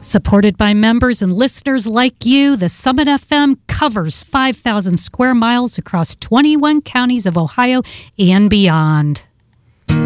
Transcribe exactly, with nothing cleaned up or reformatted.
Supported by members and listeners like you, the Summit F M covers five thousand square miles across twenty-one counties of Ohio and beyond.